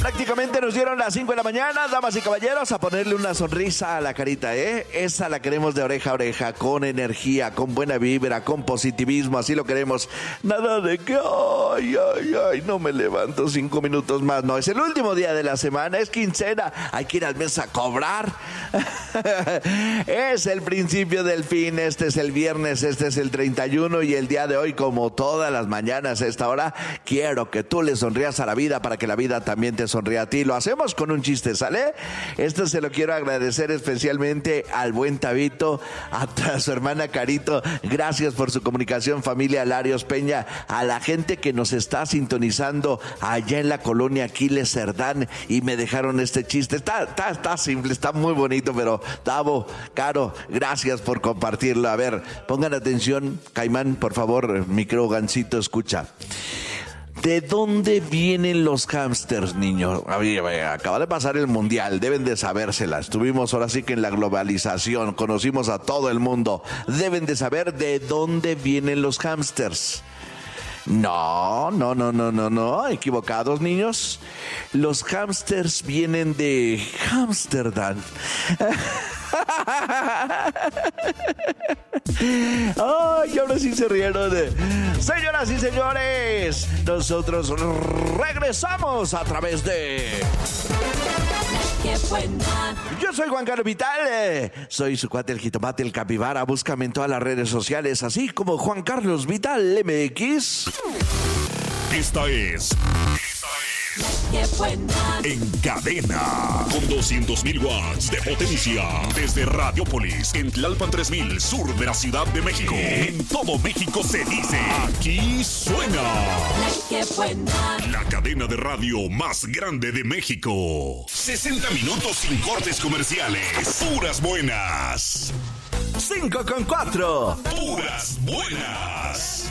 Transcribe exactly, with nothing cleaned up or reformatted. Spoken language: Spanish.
Prácticamente nos dieron las cinco de la mañana, damas y caballeros, a ponerle una sonrisa a la carita, ¿eh? Esa la queremos de oreja a oreja, con energía, con buena vibra, con positivismo, así lo queremos. Nada de que, ay, ay, ay, no me levanto cinco minutos más. No, es el último día de la semana, es quincena, hay que ir al mes a cobrar. Es el principio del fin, este es el viernes, este es el treinta y uno y el día de hoy, como todas las mañanas a esta hora, quiero que tú le sonrías a la vida para que la vida también te sonríe a ti. Lo hacemos con un chiste, ¿sale? Esto se lo quiero agradecer especialmente al buen Tabito, a, a su hermana Carito. Gracias por su comunicación, familia Larios Peña, a la gente que nos está sintonizando allá en la colonia Aquiles Cerdán y me dejaron este chiste. Está, está, está simple, está muy bonito, pero Tavo, Caro, gracias por compartirlo. A ver, pongan atención, Caimán, por favor, micro gancito, escucha. ¿De dónde vienen los hámsters, niños? Acaba de pasar el mundial, deben de sabérsela. Estuvimos ahora sí que en la globalización, conocimos a todo el mundo. Deben de saber de dónde vienen los hámsters. No, no, no, no, no, no, equivocados, niños. Los hámsters vienen de Ámsterdam. Ay, ahora sí se rieron. Señoras y señores, nosotros regresamos a través de... Qué buena. Yo soy Juan Carlos Vital, eh, soy su cuate el jitomate, el capibara. Búscame en todas las redes sociales, así como Juan Carlos Vital M X. Esta es... Qué buena. En cadena, con doscientos mil watts de potencia, desde Radiopolis, en Tlalpan tres mil, sur de la Ciudad de México. En todo México se dice, aquí suena. Qué buena. La cadena de radio más grande de México. sesenta minutos sin cortes comerciales. Puras buenas. cinco con cuatro. Puras buenas.